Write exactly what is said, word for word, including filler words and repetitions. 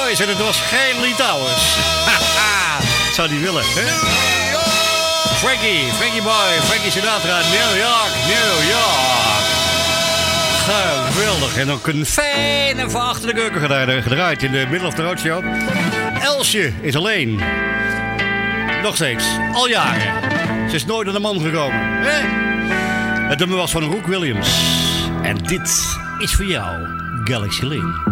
Boys en het was geen Litouwers. Haha, zou die willen, hè? Frankie, Frankie Boy, Frankie Sinatra, New York, New York. Geweldig. En ook een fijne van achter de keuken gedraaid, gedraaid in de Middle of the Road Show. Elsje is alleen. Nog steeds, al jaren. Ze is nooit aan de man gekomen. Hè? Het nummer was van Rook Williams. En dit is voor jou, Galaxy Lane.